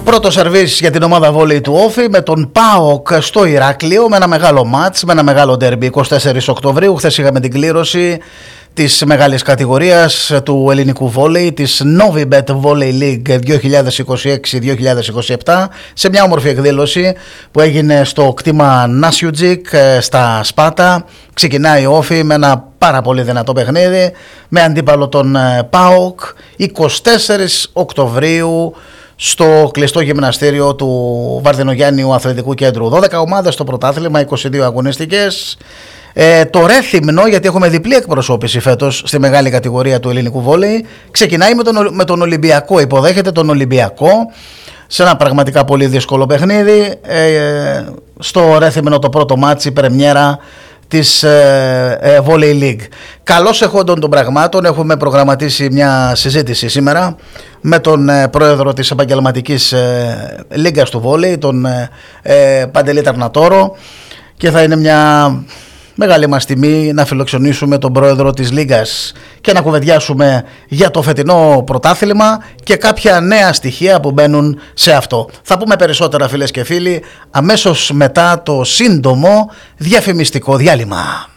Πρώτο σερβίς για την ομάδα βόλεϊ του Όφη με τον ΠΑΟΚ στο Ηράκλειο, με ένα μεγάλο μάτς, με ένα μεγάλο ντέρμπι 24 Οκτωβρίου. Χθες είχαμε την κλήρωση της μεγάλης κατηγορίας του ελληνικού βόλεϊ, της Novibet Volley League 2026-2027, σε μια όμορφη εκδήλωση που έγινε στο κτήμα Νασιουτζίκ στα Σπάτα. Ξεκινάει ο Όφη με ένα πάρα πολύ δυνατό παιχνίδι με αντίπαλο τον ΠΑΟΚ 24 Οκτωβρίου στο κλειστό γυμναστήριο του Βαρδινογιάννιου Αθλητικού Κέντρου. 12 ομάδες στο πρωτάθλημα, 22 αγωνιστικές. Το Ρέθυμνο, γιατί έχουμε διπλή εκπροσώπηση φέτος στη μεγάλη κατηγορία του ελληνικού βόλεϊ, ξεκινάει με τον Ολυμπιακό. Υποδέχεται τον Ολυμπιακό σε ένα πραγματικά πολύ δύσκολο παιχνίδι. Στο Ρέθυμνο το πρώτο μάτσι, πρεμιέρα της Volley League. Καλώς εχόντων των πραγμάτων, έχουμε προγραμματίσει μια συζήτηση σήμερα με τον πρόεδρο της επαγγελματικής Λίγκας του Volley, τον Παντελή Τερνατόρο, και θα είναι μια μεγάλη μας τιμή να φιλοξενήσουμε τον πρόεδρο της Λίγκας και να κουβεντιάσουμε για το φετινό πρωτάθλημα και κάποια νέα στοιχεία που μπαίνουν σε αυτό. Θα πούμε περισσότερα, φίλες και φίλοι, αμέσως μετά το σύντομο διαφημιστικό διάλειμμα.